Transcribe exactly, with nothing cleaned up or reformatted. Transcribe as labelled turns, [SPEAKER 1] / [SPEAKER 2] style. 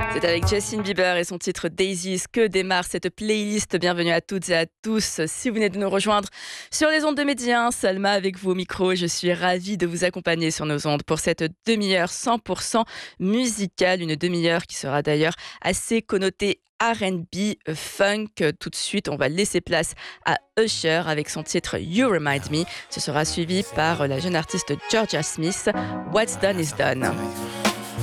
[SPEAKER 1] C'est avec Justin Bieber et son titre Daisies que démarre cette playlist. Bienvenue à toutes et à tous. Si vous venez de nous rejoindre sur les ondes de Média, Salma avec vous au micro. Je suis ravie de vous accompagner sur nos ondes pour cette demi-heure cent pour cent musicale. Une demi-heure qui sera d'ailleurs assez connotée R and B, funk. Tout de suite, on va laisser place à Usher avec son titre You Remind Me. Ce sera suivi par la jeune artiste Georgia Smith, What's Done is Done.